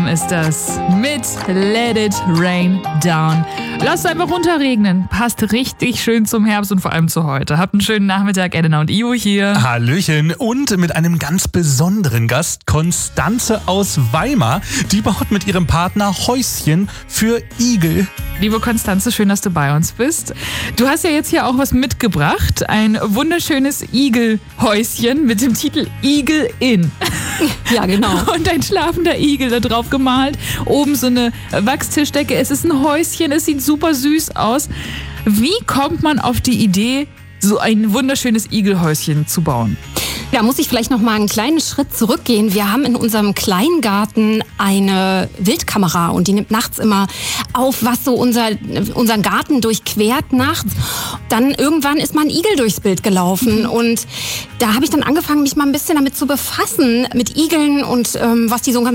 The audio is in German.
Sam ist das mit Let It Rain Down. Lasst einfach runterregnen. Passt richtig schön zum Herbst und vor allem zu heute. Habt einen schönen Nachmittag, Elena und Ivo hier. Hallöchen und mit einem ganz besonderen Gast, Konstanze aus Weimar. Die baut mit ihrem Partner Häuschen für Igel. Liebe Konstanze, schön, dass du bei uns bist. Du hast ja jetzt hier auch was mitgebracht. Ein wunderschönes Igelhäuschen mit dem Titel Igel Inn. Ja, genau. Und ein schlafender Igel da drauf gemalt. Oben so eine Wachstischdecke. Es ist ein Häuschen, es sieht super süß aus. Wie kommt man auf die Idee, so ein wunderschönes Igelhäuschen zu bauen? Da muss ich vielleicht noch mal einen kleinen Schritt zurückgehen. Wir haben in unserem Kleingarten eine Wildkamera und die nimmt nachts immer auf, was so unseren Garten durchquert nachts. Dann irgendwann ist mal ein Igel durchs Bild gelaufen und da habe ich dann angefangen, mich mal ein bisschen damit zu befassen, mit Igeln und was die so